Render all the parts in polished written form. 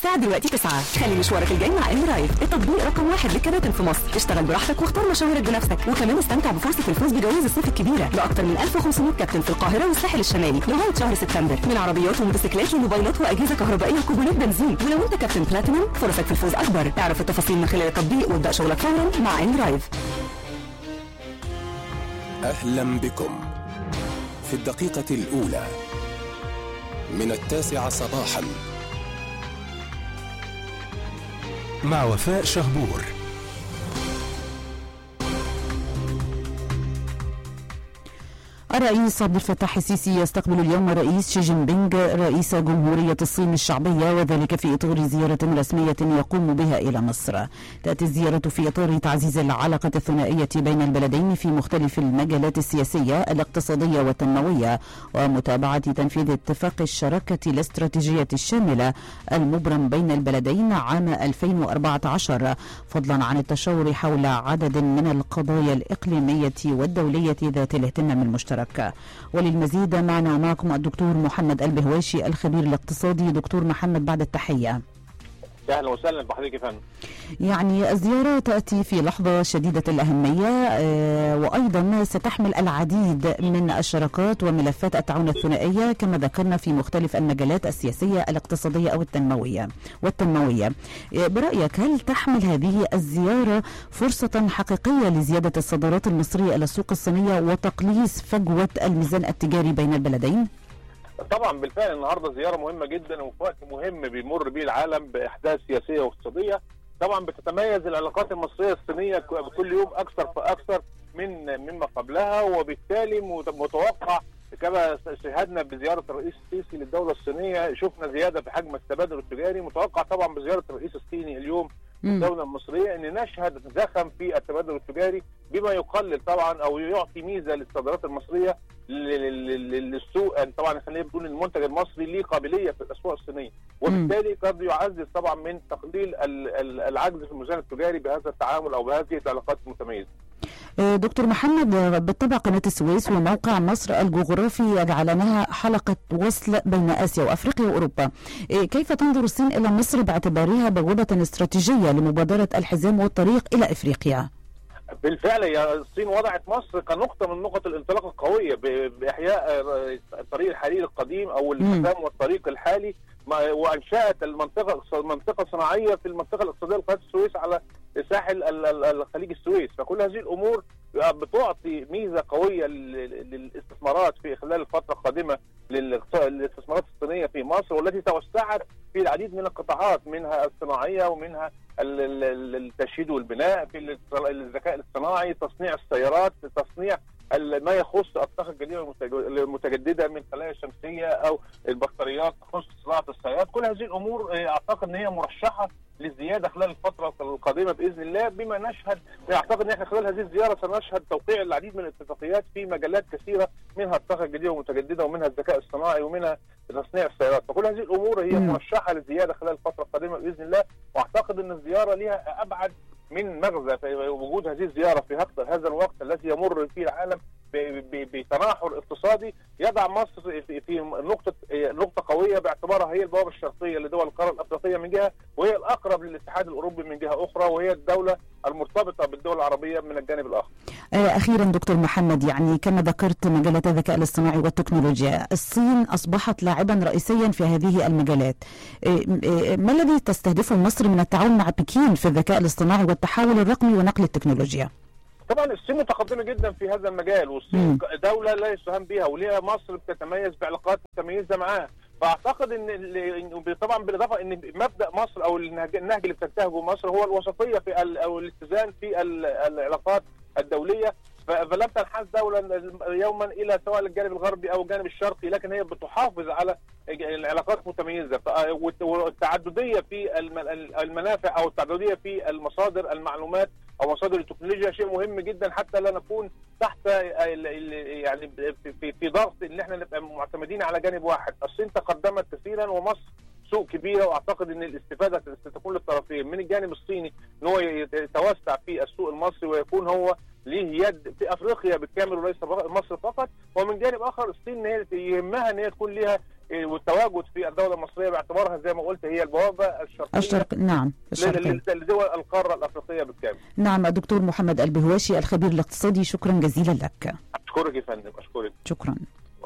الساعة دلوقتي 9. خلي مشوارك الجاي مع اندرايف، التطبيق رقم 1 للكباتن في مصر. اشتغل براحتك واختار مشاويرك بنفسك، وكمان استمتع بفرصة الفوز بجوائز الصيف الكبيرة لأكثر من 1500 كابتن في القاهرة والساحل الشمالي لغاية شهر سبتمبر، من عربيات وموتوسيكلات لموبايلات وأجهزة كهربائية وكوبونات بنزين. ولو انت كابتن بلاتينوم فرصك في الفوز أكبر. اعرف التفاصيل من خلال التطبيق وابدأ شغلك فورا مع اندرايف. أهلا بكم في الدقيقة الأولى من 9 صباحا مع وفاء شهبور. الرئيس عبد الفتاح السيسي يستقبل اليوم الرئيس شي جين بينغ رئيس جمهورية الصين الشعبية، وذلك في إطار زيارة رسمية يقوم بها إلى مصر. تأتي الزيارة في إطار تعزيز العلاقة الثنائية بين البلدين في مختلف المجالات السياسية الاقتصادية والتنموية، ومتابعة تنفيذ اتفاق الشراكة الاستراتيجية الشاملة المبرم بين البلدين عام 2014، فضلا عن التشاور حول عدد من القضايا الإقليمية والدولية ذات الاهتمام المشترك. وللمزيد معنا ومعكم الدكتور محمد البهواشي الخبير الاقتصادي. دكتور محمد، بعد التحية. اهلا وسهلا بحضرتك يا فندم. يعني الزيارة تأتي في لحظة شديدة الأهمية، وأيضا ستحمل العديد من الشراكات وملفات التعاون الثنائية كما ذكرنا في مختلف المجالات السياسية الاقتصادية أو التنموية. برأيك هل تحمل هذه الزيارة فرصة حقيقية لزيادة الصادرات المصرية إلى السوق الصينية وتقليص فجوة الميزان التجاري بين البلدين؟ طبعا بالفعل النهارده زياره مهمه جدا وفي وقت مهم بيمر به العالم باحداث سياسيه واقتصاديه. طبعا بتتميز العلاقات المصريه الصينيه كل يوم اكثر فاكثر مما قبلها، وبالتالي متوقع كما شاهدنا بزياره الرئيس السيسي للدوله الصينيه شفنا زياده في حجم التبادل التجاري. متوقع طبعا بزياره الرئيس الصيني اليوم الدولة المصرية ان نشهد زخم في التبادل التجاري بما يقلل طبعا او يعطي ميزة للصادرات المصرية للسوق. طبعا خلينا نقول المنتج المصري ليه قابلية في الاسواق الصينية، وبالتالي قد يعزز طبعا من تقليل العجز في الميزان التجاري بهذا التعامل او بهذه العلاقات المتميزة. دكتور محمد، بالطبع قناة السويس وموقع مصر الجغرافي يجعلنها حلقة وصل بين آسيا وأفريقيا وأوروبا. كيف تنظر الصين إلى مصر باعتبارها بوابة استراتيجية لمبادرة الحزام والطريق إلى أفريقيا؟ بالفعل يا الصين وضعت مصر كنقطة من نقط الانطلاق القوية بإحياء طريق الحرير القديم أو الحزام والطريق الحالي، وأنشأت منطقة صناعية في المنطقة الاقتصادية لقناة السويس على ساحل خليج السويس. فكل هذه الأمور بتعطي ميزة قوية للاستثمارات في خلال الفترة القادمة للاستثمارات الصينية في مصر، والتي توسعت في العديد من القطاعات منها الصناعية ومنها التشييد والبناء، في الذكاء الاصطناعي، تصنيع السيارات، تصنيع ما يخص الطاقة الجديدة المتجددة من خلايا شمسية أو البطاريات تخص صناعة السيارات. كل هذه الأمور أعتقد أن هي مرشحة للزيادة خلال الفترة القادمة بإذن الله، بما نشهد أعتقد أن احنا خلال هذه الزيارة سنشهد توقيع العديد من الاتفاقيات في مجالات كثيرة منها الطاقة الجديدة والمتجددة ومنها الذكاء الصناعي ومنها تصنيع السيارات. فكل هذه الأمور هي مرشحة للزيادة خلال الفترة القادمة بإذن الله، وأعتقد أن الزيارة لها أبعد من مغزى في وجود هذه الزيارة في هذا الوقت الذي يمر فيه العالم بتناحر اقتصادي يضع مصر في نقطة قوية باعتبارها هي البوابة الشرقية لدول القارة الأفريقية من جهة، وهي الأقرب للاتحاد الأوروبي من جهة أخرى، وهي الدولة المرتبطة بالدول العربية من الجانب الآخر. أخيرا دكتور محمد، يعني كما ذكرت مجالات الذكاء الاصطناعي والتكنولوجيا، الصين أصبحت لاعبا رئيسيا في هذه المجالات. ما الذي تستهدفه مصر من التعاون مع بكين في الذكاء الاصطناعي والتحول الرقمي ونقل التكنولوجيا؟ طبعا الصين متقدمه جدا في هذا المجال، والصين دوله لا يستهان بها، وليها مصر بتتميز بعلاقات متميزه معاها. فاعتقد ان طبعا بالاضافه ان مبدا مصر او النهج اللي بتنتهجه مصر هو الوسطيه في او الاتزان في العلاقات الدوليه، فلم تنحاز دوله يوما الى سواء الجانب الغربي او الجانب الشرقي، لكن هي بتحافظ على العلاقات متميزه، والتعدديه في المنافع او التعدديه في المصادر المعلومات او مصادر التكنولوجيا شيء مهم جدا، حتى لا نكون تحت يعني في ضغط ان احنا نبقى معتمدين على جانب واحد. الصين تقدمت كثيرا ومصر سوق كبيره، واعتقد ان الاستفاده ستكون للطرفين، من الجانب الصيني ان هو يتوسع في السوق المصري ويكون هو ليه يد في افريقيا بالكامل وليس مصر فقط، ومن جانب اخر الصين ان هي يهمها ان هي تكون لها والتواجد في الدوله المصريه باعتبارها زي ما قلت هي البوابه الشرقيه نعم لدول القاره الافريقيه بالكامل. نعم. الدكتور محمد البهواشي الخبير الاقتصادي، شكرا جزيلا لك. اشكرك يا فندم. اشكرك. شكرا.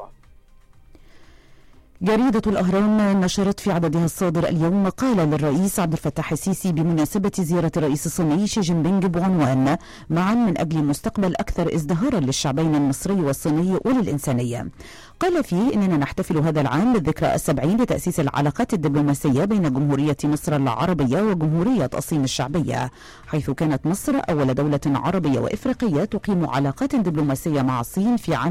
جريدة الأهرام نشرت في عددها الصادر اليوم مقالة للرئيس عبد الفتاح السيسي بمناسبة زيارة الرئيس الصيني شي جين بينغ بعنوان معا من أجل مستقبل أكثر ازدهارا للشعبين المصري والصيني وللإنسانية. قال فيه إننا نحتفل هذا العام للذكرى 70 لتأسيس العلاقات الدبلوماسية بين جمهورية مصر العربية وجمهورية الصين الشعبية، حيث كانت مصر أول دولة عربية وإفريقية تقيم علاقات دبلوماسية مع الصين في عام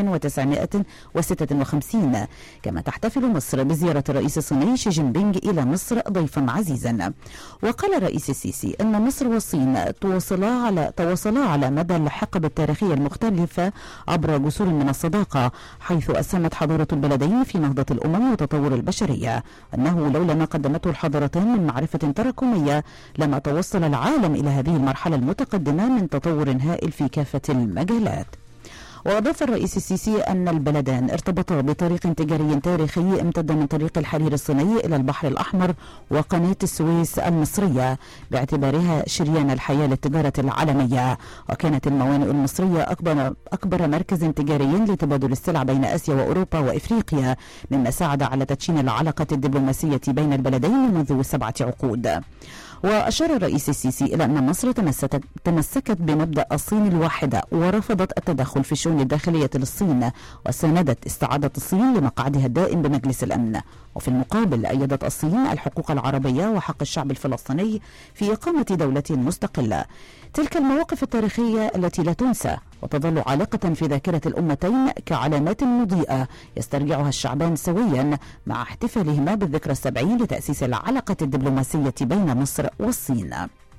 1956. كما تحتفل مصر بزيارة الرئيس الصيني شي جين بينغ إلى مصر ضيفا عزيزا. وقال الرئيس السيسي أن مصر والصين تواصلا على مدى الحقب التاريخية المختلفة عبر جسور من الصداقة، حيث أسهمت حضارة البلدين في نهضة الأمم وتطور البشرية، أنه لولا ما قدمته الحضارتان من معرفة تراكمية لما توصل العالم إلى هذه المرحلة المتقدمة من تطور هائل في كافة المجالات. وأضاف الرئيس السيسي أن البلدان ارتبطا بطريق تجاري تاريخي امتد من طريق الحرير الصيني إلى البحر الأحمر وقناة السويس المصرية باعتبارها شريان الحياة للتجارة العالمية. وكانت الموانئ المصرية أكبر مركز تجاري لتبادل السلع بين آسيا وأوروبا وإفريقيا، مما ساعد على تدشين العلاقة الدبلوماسية بين البلدين منذ 7 عقود. وأشار الرئيس السيسي إلى أن مصر تمسكت بمبدأ الصين الواحدة ورفضت التدخل في الشؤون الداخلية للصين، وساندت استعادة الصين لمقعدها الدائم بمجلس الأمن. وفي المقابل أيدت الصين الحقوق العربية وحق الشعب الفلسطيني في إقامة دولة مستقلة. تلك المواقف التاريخية التي لا تنسى وتظل عالقة في ذاكرة الأمتين كعلامات مضيئة يسترجعها الشعبان سويا مع احتفالهما بالذكرى 70 لتأسيس العلاقة الدبلوماسية بين مصر والصين.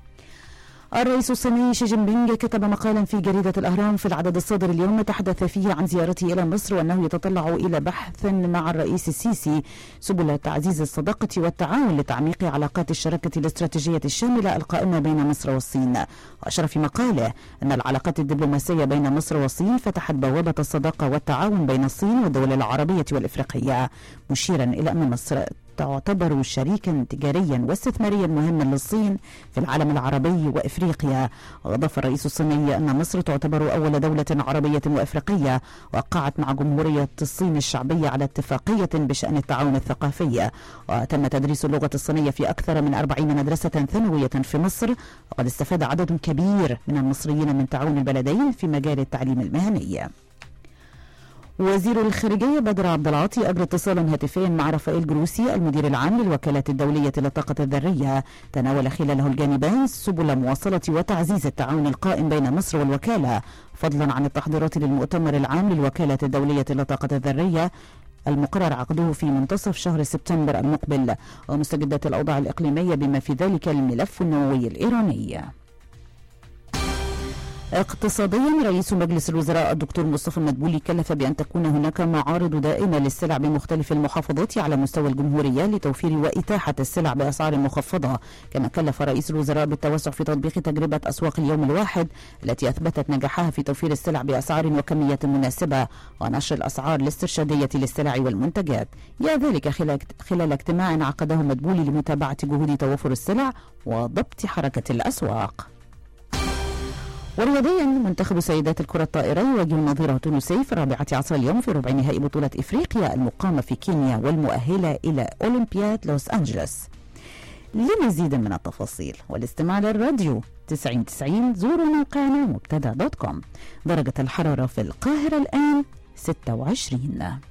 الرئيس الصيني شي جين بينغ كتب مقالا في جريدة الأهرام في العدد الصادر اليوم تحدث فيه عن زيارته إلى مصر وأنه يتطلع إلى بحث مع الرئيس السيسي سبل تعزيز الصداقة والتعاون لتعميق علاقات الشراكة الاستراتيجية الشاملة القائمة بين مصر والصين. وأشار في مقاله أن العلاقات الدبلوماسية بين مصر والصين فتحت بوابة الصداقة والتعاون بين الصين والدول العربية والإفريقية، مشيرا إلى أن مصر تعتبر شريكا تجاريا واستثماريا مهما للصين في العالم العربي وإفريقيا. وأضاف الرئيس الصيني أن مصر تعتبر أول دولة عربية وإفريقية وقعت مع جمهورية الصين الشعبية على اتفاقية بشأن التعاون الثقافي. وتم تدريس اللغة الصينية في أكثر من 40 مدرسة ثانوية في مصر، وقد استفاد عدد كبير من المصريين من تعاون البلدين في مجال التعليم المهني. وزير الخارجية بدر عبد العاطي أجرى اتصالا هاتفيا مع رافائيل جروسي المدير العام للوكالات الدولية للطاقة الذرية، تناول خلاله الجانبان سبل مواصلة وتعزيز التعاون القائم بين مصر والوكالة، فضلا عن التحضيرات للمؤتمر العام للوكالات الدولية للطاقة الذرية المقرر عقده في منتصف شهر سبتمبر المقبل، ومستجدات الأوضاع الإقليمية بما في ذلك الملف النووي الإيراني. اقتصاديا، رئيس مجلس الوزراء الدكتور مصطفى المدبولي كلف بأن تكون هناك معارض دائمة للسلع بمختلف المحافظات على مستوى الجمهورية لتوفير وإتاحة السلع بأسعار مخفضة. كما كلف رئيس الوزراء بالتوسع في تطبيق تجربة أسواق اليوم الواحد التي أثبتت نجاحها في توفير السلع بأسعار وكميات مناسبة ونشر الأسعار الاسترشادية للسلع والمنتجات. جاء ذلك خلال اجتماع عقده المدبولي لمتابعة جهود توفر السلع وضبط حركة الأسواق. ورياضيا، منتخب سيدات الكرة الطائرة يواجه نظيره تونسي في 4 اليوم في ربع نهائي بطولة إفريقيا المقامة في كينيا والمؤهلة إلى أولمبياد لوس أنجلوس. لمزيد من التفاصيل والاستماع للراديو 90 زوروا موقعنا مبتدا.com. درجة الحرارة في القاهرة الآن 26.